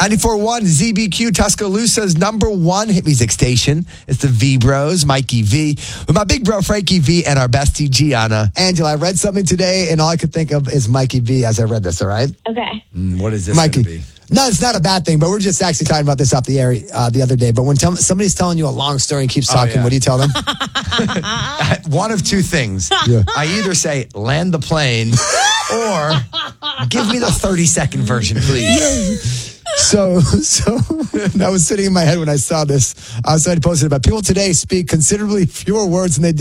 94.1 ZBQ, Tuscaloosa's number one hit music station. It's the V Bros, Mikey V, with my big bro Frankie V and our bestie Gianna. Angela, I read something today, and all I could think of is Mikey V as I read this, all right? Okay. What is this Mikey. going to be? No, it's not a bad thing, but we're just actually talking about this off the air the other day. But when somebody's telling you a long story and keeps talking, yeah. what do you tell them? One of two things. Yeah. I either say, land the plane, or give me the 30-second version, please. So that was sitting in my head when I saw this. I posted about people today speak considerably fewer words than they did